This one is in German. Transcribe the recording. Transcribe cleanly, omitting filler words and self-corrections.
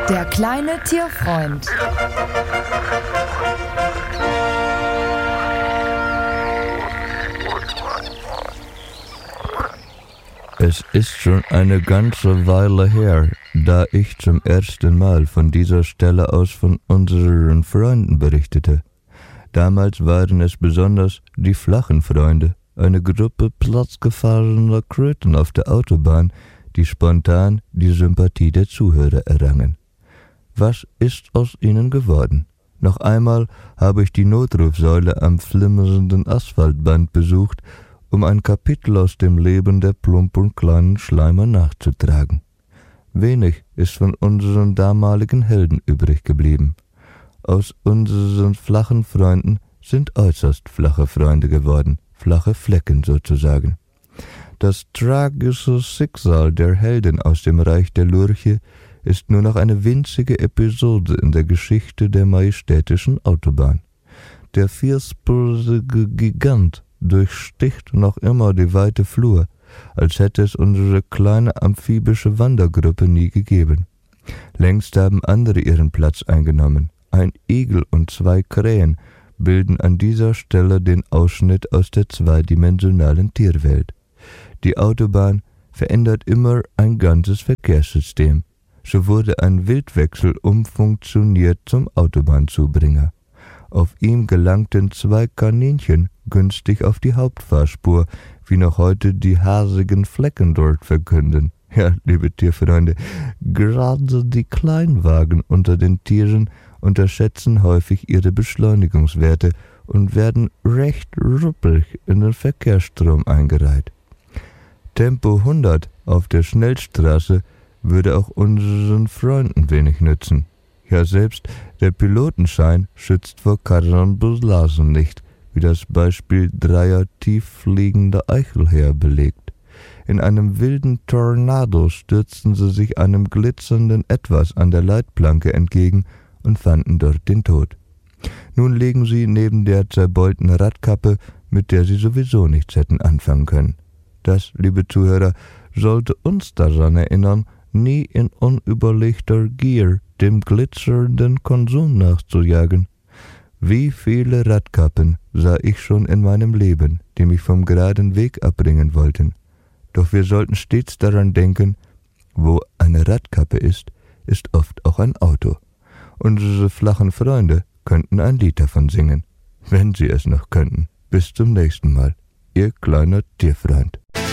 Der kleine Tierfreund. Es ist schon eine ganze Weile her, da ich zum ersten Mal von dieser Stelle aus von unseren Freunden berichtete. Damals waren es besonders die flachen Freunde, eine Gruppe platzgefahrener Kröten auf der Autobahn, die spontan die Sympathie der Zuhörer errangen. Was ist aus ihnen geworden? Noch einmal habe ich die Notrufsäule am flimmernden Asphaltband besucht, um ein Kapitel aus dem Leben der plump und kleinen Schleimer nachzutragen. Wenig ist von unseren damaligen Helden übrig geblieben. Aus unseren flachen Freunden sind äußerst flache Freunde geworden, flache Flecken sozusagen. Das tragische Schicksal der Helden aus dem Reich der Lurche ist nur noch eine winzige Episode in der Geschichte der majestätischen Autobahn. Der vierspurige Gigant durchsticht noch immer die weite Flur, als hätte es unsere kleine amphibische Wandergruppe nie gegeben. Längst haben andere ihren Platz eingenommen. Ein Igel und 2 Krähen bilden an dieser Stelle den Ausschnitt aus der zweidimensionalen Tierwelt. Die Autobahn verändert immer ein ganzes Verkehrssystem. So wurde ein Wildwechsel umfunktioniert zum Autobahnzubringer. Auf ihm gelangten 2 Kaninchen günstig auf die Hauptfahrspur, wie noch heute die hasigen Flecken dort verkünden. Ja, liebe Tierfreunde, gerade die Kleinwagen unter den Tieren unterschätzen häufig ihre Beschleunigungswerte und werden recht ruppig in den Verkehrsstrom eingereiht. Tempo 100 auf der Schnellstraße würde auch unseren Freunden wenig nützen. Ja, selbst der Pilotenschein schützt vor Karamboulagen nicht, wie das Beispiel 3 tieffliegender Eichelhäher belegt. In einem wilden Tornado stürzten sie sich einem glitzernden Etwas an der Leitplanke entgegen und fanden dort den Tod. Nun liegen sie neben der zerbeulten Radkappe, mit der sie sowieso nichts hätten anfangen können. Das, liebe Zuhörer, sollte uns daran erinnern, nie in unüberlegter Gier dem glitzernden Konsum nachzujagen. Wie viele Radkappen sah ich schon in meinem Leben, die mich vom geraden Weg abbringen wollten. Doch wir sollten stets daran denken, wo eine Radkappe ist, ist oft auch ein Auto. Unsere flachen Freunde könnten ein Lied davon singen, wenn sie es noch könnten. Bis zum nächsten Mal, Ihr kleiner Tierfreund.